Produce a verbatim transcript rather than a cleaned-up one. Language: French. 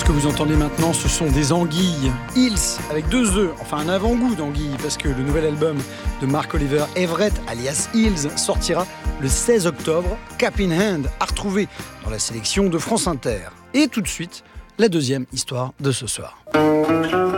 que vous entendez maintenant, ce sont des anguilles. Hills, avec deux E, enfin un avant-goût d'anguilles, parce que le nouvel album de Mark Oliver Everett, alias Hills, sortira le seize octobre. Cap in Hand, à retrouver dans la sélection de France Inter. Et tout de suite, la deuxième histoire de ce soir.